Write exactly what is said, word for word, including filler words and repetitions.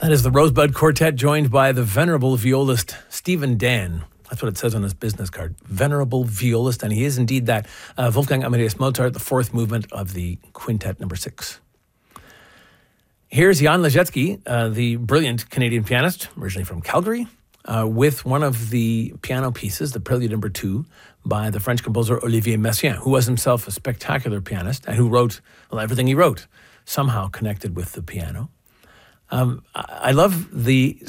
That is the Rosebud Quartet, joined by the venerable violist Stephen Dan. That's what it says on his business card. Venerable violist, and he is indeed that. Uh, Wolfgang Amadeus Mozart, the fourth movement of the Quintet number six. Here's Jan Ležecký, uh, the brilliant Canadian pianist, originally from Calgary, uh, with one of the piano pieces, the Prelude number two, by the French composer Olivier Messiaen, who was himself a spectacular pianist and who wrote, well, everything he wrote somehow connected with the piano. Um, I love the